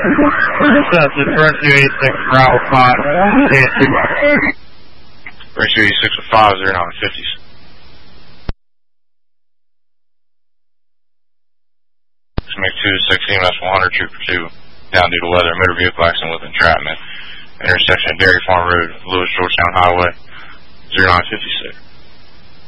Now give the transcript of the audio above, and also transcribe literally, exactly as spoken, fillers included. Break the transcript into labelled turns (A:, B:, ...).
A: That's the first two eighty-six, Bravo five.
B: First two eighty-six with five, zero nine fifties. Make two sixteen, that's one hundred, trooper two, down due to weather, motor vehicle accident with entrapment. Intersection of Dairy Farm Road, Lewis Georgetown Highway, zero nine fifty-six.